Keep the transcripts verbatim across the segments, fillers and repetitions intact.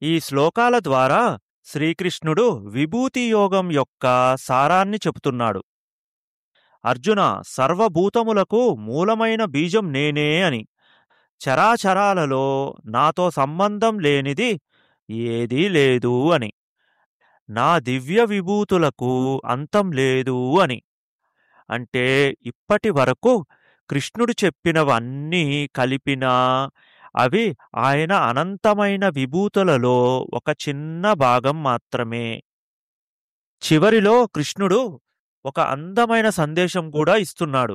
ఈ శ్లోకాల ద్వారా శ్రీకృష్ణుడు విభూతి యోగం యొక్క సారాన్ని చెబుతున్నాడు. అర్జున, సర్వభూతములకు మూలమైన బీజం నేనే అని, చరాచరాలలో నాతో సంబంధం లేనిది ఏదీ లేదు అని, నా దివ్య విభూతులకు అంతం లేదు అని. అంటే ఇప్పటి వరకు కృష్ణుడు చెప్పినవన్నీ కలిపినా అవి ఆయన అనంతమైన విభూతులలో ఒక చిన్న భాగం మాత్రమే. చివరిలో కృష్ణుడు ఒక అందమైన సందేశం కూడా ఇస్తున్నాడు.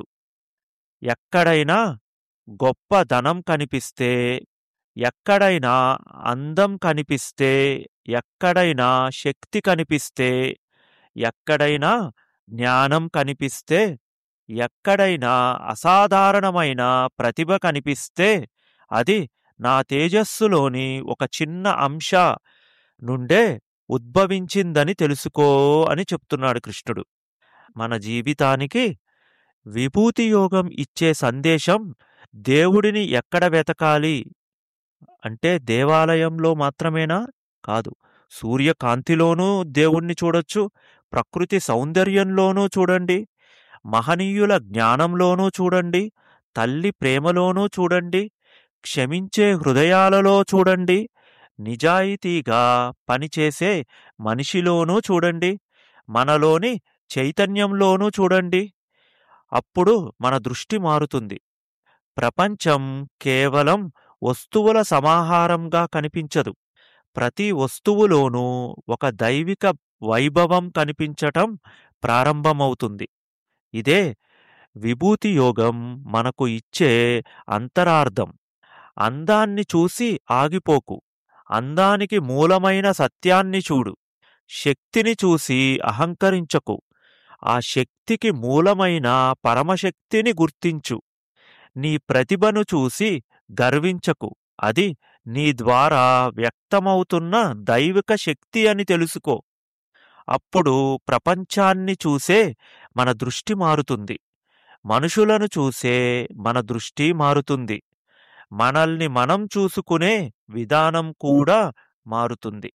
ఎక్కడైనా గొప్ప ధనం కనిపిస్తే, ఎక్కడైనా అందం కనిపిస్తే, ఎక్కడైనా శక్తి కనిపిస్తే, ఎక్కడైనా జ్ఞానం కనిపిస్తే, ఎక్కడైనా అసాధారణమైన ప్రతిభ కనిపిస్తే అది నా తేజస్సులోని ఒక చిన్న అంశ నుండే ఉద్భవించిందని తెలుసుకో అని చెప్తున్నాడు కృష్ణుడు. మన జీవితానికి విభూతి యోగం ఇచ్చే సందేశం దేవుడిని ఎక్కడ వెతకాలి అంటే దేవాలయంలో మాత్రమేనా? కాదు. సూర్యకాంతిలోనూ దేవుణ్ణి చూడొచ్చు, ప్రకృతి సౌందర్యంలోనూ చూడండి, మహనీయుల జ్ఞానంలోనూ చూడండి, తల్లి ప్రేమలోనూ చూడండి, క్షమించే హృదయాలలో చూడండి, నిజాయితీగా పనిచేసే మనిషిలోనూ చూడండి, మనలోని చైతన్యంలోనూ చూడండి. అప్పుడు మన దృష్టి మారుతుంది. ప్రపంచం కేవలం వస్తువుల సమాహారంగా కనిపించదు. ప్రతి వస్తువులోనూ ఒక దైవిక వైభవం కనిపించటం ప్రారంభమవుతుంది. ఇదే విభూతి యోగం మనకు ఇచ్చే అంతరార్థం. అందాన్ని చూసి ఆగిపోకు, అందానికి మూలమైన సత్యాన్ని చూడు. శక్తిని చూసి అహంకరించకు, ఆ శక్తికి మూలమైన పరమశక్తిని గుర్తించు. నీ ప్రతిభను చూసి గర్వించకు, అది నీ ద్వారా వ్యక్తమవుతున్న దైవిక శక్తి అని తెలుసుకో. అప్పుడు ప్రపంచాన్ని చూసే మన దృష్టి మారుతుంది, మనుషులను చూసే మన దృష్టి మారుతుంది, మనల్ని మనం చూసుకునే విధానం కూడా మారుతుంది.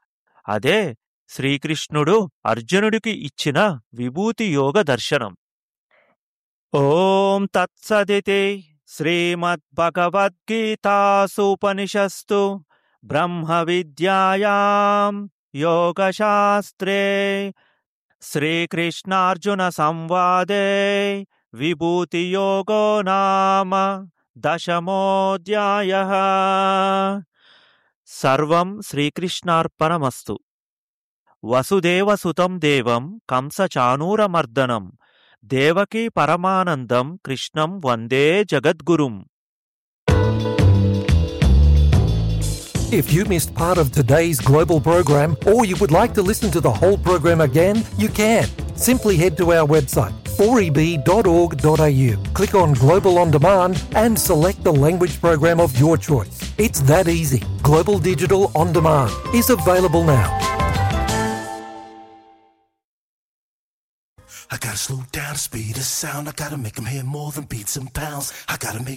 అదే శ్రీకృష్ణుడు అర్జునుడికి ఇచ్చిన విభూతి యోగ దర్శనం. ఓం తత్సదితి శ్రీమద్భగవద్గీతాసూపనిషత్సు బ్రహ్మ విద్యాయాం యోగశాస్త్రే శ్రీకృష్ణార్జున సంవాదే విభూతి యోగో నామ దశమోధ్యాయః. సర్వం శ్రీకృష్ణార్పణమస్తు. వసుదేవసుతం దేవం కంసచానూరమర్దనం దేవకీ పరమానందం కృష్ణం వందే జగద్గురుం. If you missed part of today's global program or you would like to listen to the whole program again, you can. Simply head to our website four e b dot org dot a u, click on Global On Demand and select the language program of your choice. It's that easy. Global Digital On Demand is available now. I gotta slow down the speed of sound. I gotta make them hear more than beats and pounds. I gotta make